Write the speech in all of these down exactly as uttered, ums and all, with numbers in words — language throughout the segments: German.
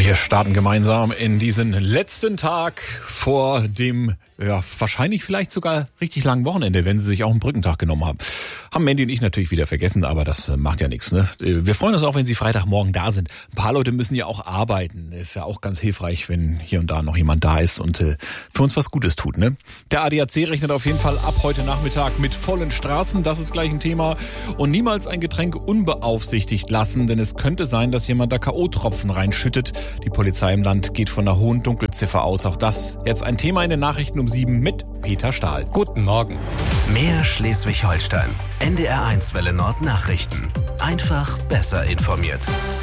Wir starten gemeinsam in diesen letzten Tag vor dem, ja, wahrscheinlich vielleicht sogar richtig langen Wochenende, wenn Sie sich auch einen Brückentag genommen haben. Haben Mandy und ich natürlich wieder vergessen, aber das macht ja nichts, ne? Wir freuen uns auch, wenn Sie Freitagmorgen da sind. Ein paar Leute müssen ja auch arbeiten. Ist ja auch ganz hilfreich, wenn hier und da noch jemand da ist und äh, für uns was Gutes tut, ne? Der A D A C rechnet auf jeden Fall ab heute Nachmittag mit vollen Straßen. Das ist gleich ein Thema. Und niemals ein Getränk unbeaufsichtigt lassen, denn es könnte sein, dass jemand da K O-Tropfen reinschüttet. Die Polizei im Land geht von einer hohen Dunkelziffer aus. Auch das jetzt ein Thema in den Nachrichten um sieben mit Peter Stahl. Guten Morgen. Mehr Schleswig-Holstein. N D R eins Welle Nord Nachrichten. Einfach besser informiert.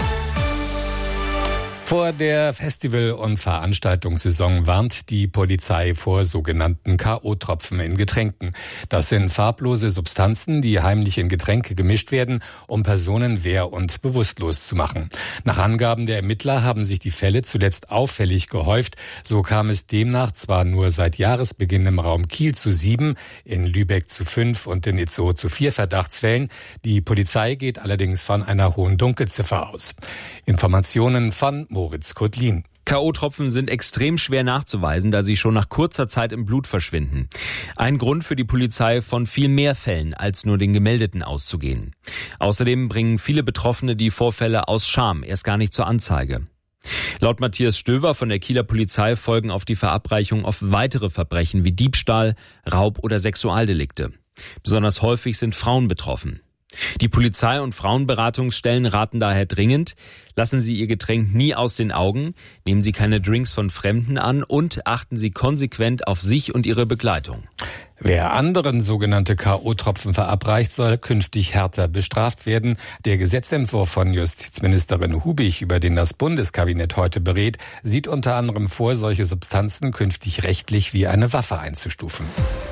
Vor der Festival- und Veranstaltungssaison warnt die Polizei vor sogenannten K O-Tropfen in Getränken. Das sind farblose Substanzen, die heimlich in Getränke gemischt werden, um Personen wehr- und bewusstlos zu machen. Nach Angaben der Ermittler haben sich die Fälle zuletzt auffällig gehäuft. So kam es demnach zwar nur seit Jahresbeginn im Raum Kiel zu sieben, in Lübeck zu fünf und in Itzehoe zu vier Verdachtsfällen. Die Polizei geht allerdings von einer hohen Dunkelziffer aus. Informationen von Moritz Kotlin. K O-Tropfen sind extrem schwer nachzuweisen, da sie schon nach kurzer Zeit im Blut verschwinden. Ein Grund für die Polizei, von viel mehr Fällen als nur den gemeldeten auszugehen. Außerdem bringen viele Betroffene die Vorfälle aus Scham erst gar nicht zur Anzeige. Laut Matthias Stöver von der Kieler Polizei folgen auf die Verabreichung oft weitere Verbrechen wie Diebstahl, Raub oder Sexualdelikte. Besonders häufig sind Frauen betroffen. Die Polizei- und Frauenberatungsstellen raten daher dringend, lassen Sie Ihr Getränk nie aus den Augen, nehmen Sie keine Drinks von Fremden an und achten Sie konsequent auf sich und Ihre Begleitung. Wer anderen sogenannte K O-Tropfen verabreicht, soll künftig härter bestraft werden. Der Gesetzentwurf von Justizministerin Hubig, über den das Bundeskabinett heute berät, sieht unter anderem vor, solche Substanzen künftig rechtlich wie eine Waffe einzustufen.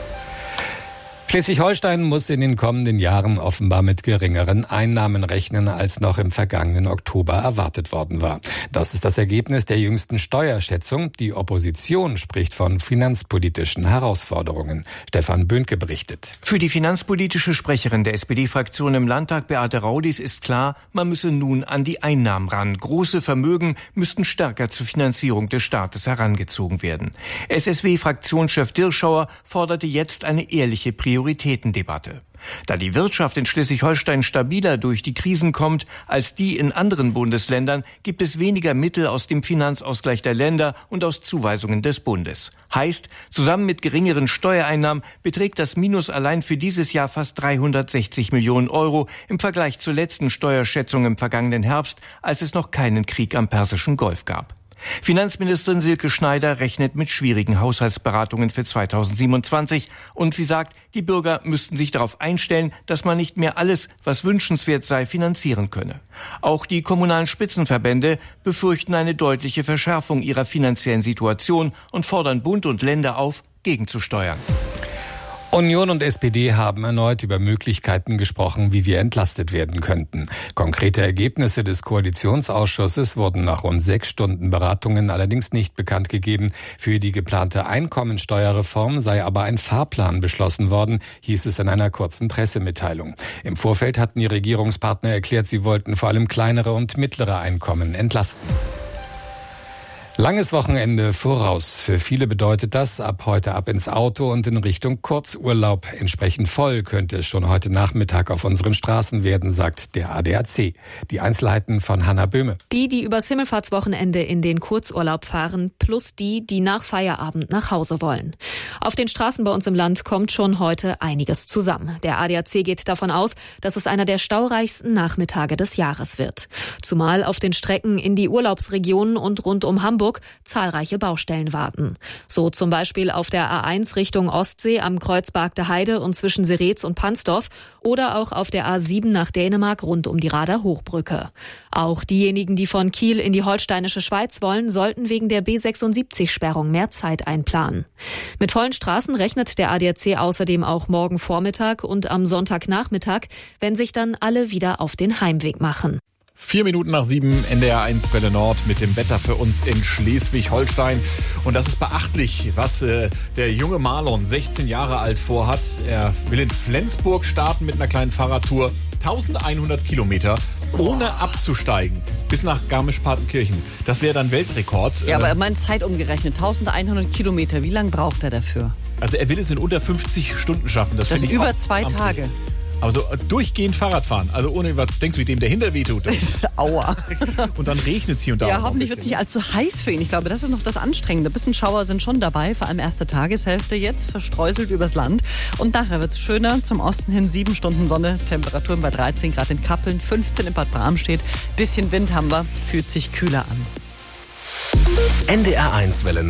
Schleswig-Holstein muss in den kommenden Jahren offenbar mit geringeren Einnahmen rechnen, als noch im vergangenen Oktober erwartet worden war. Das ist das Ergebnis der jüngsten Steuerschätzung. Die Opposition spricht von finanzpolitischen Herausforderungen. Stefan Böhnke berichtet. Für die finanzpolitische Sprecherin der S P D-Fraktion im Landtag, Beate Raudis, ist klar, man müsse nun an die Einnahmen ran. Große Vermögen müssten stärker zur Finanzierung des Staates herangezogen werden. S S W-Fraktionschef Dirschauer forderte jetzt eine ehrliche Priorisierung. Prioritätendebatte. Da die Wirtschaft in Schleswig-Holstein stabiler durch die Krisen kommt als die in anderen Bundesländern, gibt es weniger Mittel aus dem Finanzausgleich der Länder und aus Zuweisungen des Bundes. Heißt, zusammen mit geringeren Steuereinnahmen beträgt das Minus allein für dieses Jahr fast dreihundertsechzig Millionen Euro im Vergleich zur letzten Steuerschätzung im vergangenen Herbst, als es noch keinen Krieg am Persischen Golf gab. Finanzministerin Silke Schneider rechnet mit schwierigen Haushaltsberatungen für zweitausendsiebenundzwanzig und sie sagt, die Bürger müssten sich darauf einstellen, dass man nicht mehr alles, was wünschenswert sei, finanzieren könne. Auch die kommunalen Spitzenverbände befürchten eine deutliche Verschärfung ihrer finanziellen Situation und fordern Bund und Länder auf, gegenzusteuern. Union und S P D haben erneut über Möglichkeiten gesprochen, wie wir entlastet werden könnten. Konkrete Ergebnisse des Koalitionsausschusses wurden nach rund sechs Stunden Beratungen allerdings nicht bekannt gegeben. Für die geplante Einkommensteuerreform sei aber ein Fahrplan beschlossen worden, hieß es in einer kurzen Pressemitteilung. Im Vorfeld hatten die Regierungspartner erklärt, sie wollten vor allem kleinere und mittlere Einkommen entlasten. Langes Wochenende voraus. Für viele bedeutet das, ab heute ab ins Auto und in Richtung Kurzurlaub. Entsprechend voll könnte es schon heute Nachmittag auf unseren Straßen werden, sagt der A D A C. Die Einzelheiten von Hanna Böhme. Die, die übers Himmelfahrtswochenende in den Kurzurlaub fahren, plus die, die nach Feierabend nach Hause wollen. Auf den Straßen bei uns im Land kommt schon heute einiges zusammen. Der A D A C geht davon aus, dass es einer der staureichsten Nachmittage des Jahres wird. Zumal auf den Strecken in die Urlaubsregionen und rund um Hamburg zahlreiche Baustellen warten. So zum Beispiel auf der A eins Richtung Ostsee am Kreuzberg der Heide und zwischen Seretz und Pansdorf oder auch auf der A sieben nach Dänemark rund um die Rader Hochbrücke. Auch diejenigen, die von Kiel in die holsteinische Schweiz wollen, sollten wegen der B sechsundsiebzig-Sperrung mehr Zeit einplanen. Mit vollen Straßen rechnet der A D A C außerdem auch morgen Vormittag und am Sonntagnachmittag, wenn sich dann alle wieder auf den Heimweg machen. Vier Minuten nach sieben, N D R eins Welle Nord mit dem Wetter für uns in Schleswig-Holstein. Und das ist beachtlich, was äh, der junge Marlon, sechzehn Jahre alt, vorhat. Er will in Flensburg starten mit einer kleinen Fahrradtour. eintausendeinhundert Kilometer, ohne abzusteigen, bis nach Garmisch-Partenkirchen. Das wäre dann Weltrekord. Ja, aber immer in Zeit umgerechnet. eintausendeinhundert Kilometer, wie lange braucht er dafür? Also er will es in unter fünfzig Stunden schaffen. Das, das sind über auch zwei amtlich. Tage. Also durchgehend Fahrrad fahren. Also ohne, was denkst du, wie dem der Hinter wehtut? Aua. Und dann regnet es hier und da. Ja, hoffentlich wird es nicht allzu heiß für ihn. Ich glaube, das ist noch das Anstrengende. Ein bisschen Schauer sind schon dabei, vor allem erste Tageshälfte jetzt, verstreuselt übers Land. Und nachher wird es schöner, zum Osten hin sieben Stunden Sonne, Temperaturen bei dreizehn Grad in Kappeln, fünfzehn in Bad Bramstedt. Bisschen Wind haben wir, fühlt sich kühler an. N D R eins Welle